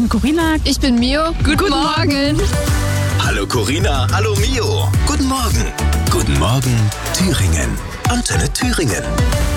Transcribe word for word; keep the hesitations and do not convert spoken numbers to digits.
bin Corinna. Ich bin Mio. Guten, Guten Morgen. Morgen. Hallo Corinna, hallo Mio. Guten Morgen. Guten Morgen Thüringen. Antenne Thüringen.